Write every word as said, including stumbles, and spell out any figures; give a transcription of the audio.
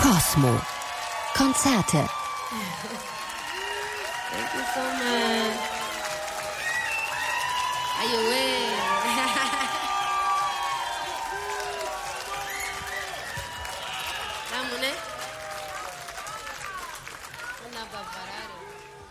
Cosmo. Konzerte. Thank you so much. Ayo weh. Kamu ne? Una babarare.